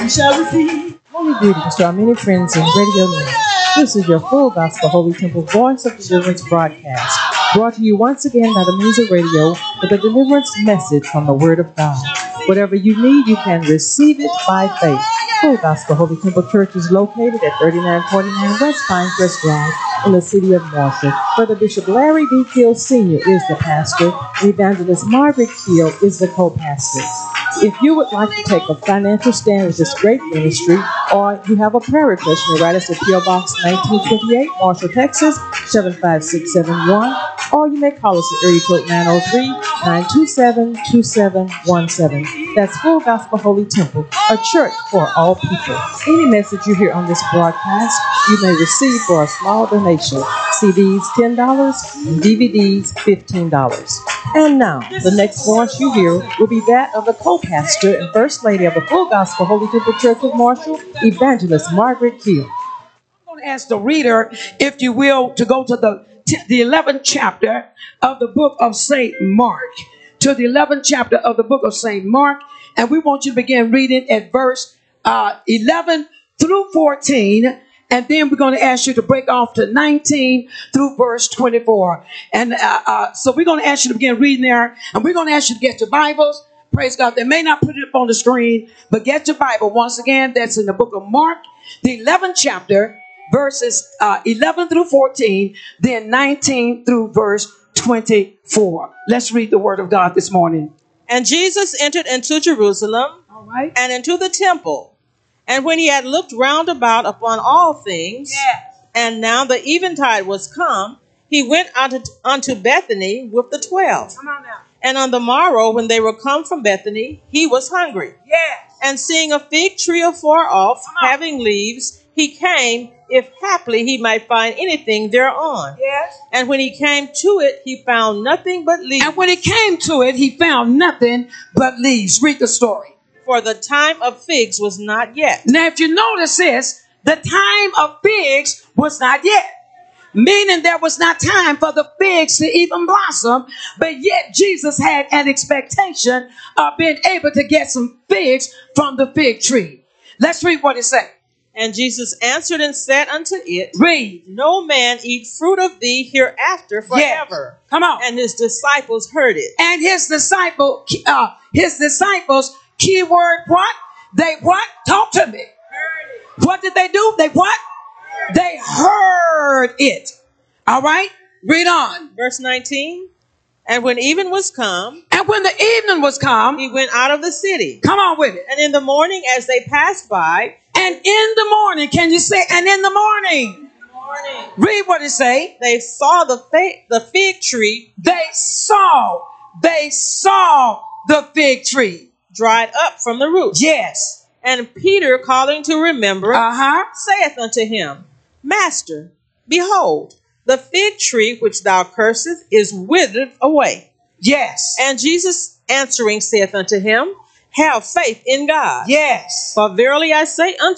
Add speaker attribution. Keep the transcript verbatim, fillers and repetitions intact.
Speaker 1: you shall receive.
Speaker 2: Holy greetings to our many friends in Radio Land. This is your Full Gospel Holy Temple Voice of Deliverance broadcast, brought to you once again by the means of radio with a deliverance message from the Word of God. Whatever you need, you can receive it by faith. Full Gospel Holy Temple Church is located at thirty-nine forty-nine West Pinecrest Drive in the city of Marshall. Brother Bishop Larry B. Keel Senior is the pastor, and Evangelist Margaret Keel is the co-pastor. If you would like to take a financial stand with this great ministry, or you have a prayer request, you may write us at P O Box nineteen twenty-eight, Marshall, Texas, seven five six seven one, or you may call us at area code nine oh three, nine two seven, two seven one seven. That's Full Gospel Holy Temple, a church for all people. Any message you hear on this broadcast, you may receive for a small donation. C Ds ten dollars, and D V Ds fifteen dollars. And now, the next voice you hear will be that of the co-pastor and First Lady of the Full Gospel Holy Temple Church of Marshall, Evangelist Margaret Keel.
Speaker 1: I'm going to ask the reader, if you will, to go to the, the eleventh chapter of the book of Saint Mark. To the eleventh chapter of the book of Saint Mark. And we want you to begin reading at verse uh, eleven through fourteen. And then we're going to ask you to break off to nineteen through verse twenty-four. And uh, uh, so we're going to ask you to begin reading there. And we're going to ask you to get your Bibles. Praise God. They may not put it up on the screen, but get your Bible. Once again, that's in the book of Mark, the eleventh chapter, verses uh, eleven through fourteen, then nineteen through verse twenty-four. Let's read the word of God this morning.
Speaker 3: And Jesus entered into Jerusalem,
Speaker 1: All right.
Speaker 3: and into the temple. And when he had looked round about upon all things,
Speaker 1: Yes.
Speaker 3: and now the eventide was come, he went unto, unto Bethany with the twelve.
Speaker 1: Come on now.
Speaker 3: And on the morrow, when they were come from Bethany, he was hungry.
Speaker 1: Yes.
Speaker 3: And seeing a fig tree afar off,
Speaker 1: Come on.
Speaker 3: having leaves, he came, if haply he might find anything thereon.
Speaker 1: Yes.
Speaker 3: And when he came to it, he found nothing but leaves.
Speaker 1: And when it came to it, he found nothing but leaves. Read the story.
Speaker 3: For the time of figs was not yet.
Speaker 1: Now, if you notice this, the time of figs was not yet. Meaning there was not time for the figs to even blossom. But yet Jesus had an expectation of being able to get some figs from the fig tree. Let's read what it says.
Speaker 3: And Jesus answered and said unto it,
Speaker 1: Read.
Speaker 3: No man eat fruit of thee hereafter forever.
Speaker 1: Yes. Come on.
Speaker 3: And his disciples heard it.
Speaker 1: And his disciple, uh, his disciples, keyword what? They what? Talk to me. What did they do? They what? They heard it. All right. Read on.
Speaker 3: Verse nineteen. And when even was come,
Speaker 1: And when the evening was come,
Speaker 3: he went out of the city.
Speaker 1: come on with it.
Speaker 3: And in the morning, as they passed by,
Speaker 1: And in the morning, can you say, and in the morning?
Speaker 3: morning,
Speaker 1: Read what it say.
Speaker 3: they saw the fa- the fig tree
Speaker 1: They saw, they saw the fig tree.
Speaker 3: dried up from the roots.
Speaker 1: Yes.
Speaker 3: And Peter, calling to remembrance,
Speaker 1: Uh-huh.
Speaker 3: saith unto him, Master, behold, the fig tree which thou cursest is withered away.
Speaker 1: Yes.
Speaker 3: And Jesus answering saith unto him, Have faith in God.
Speaker 1: Yes.
Speaker 3: For verily I say unto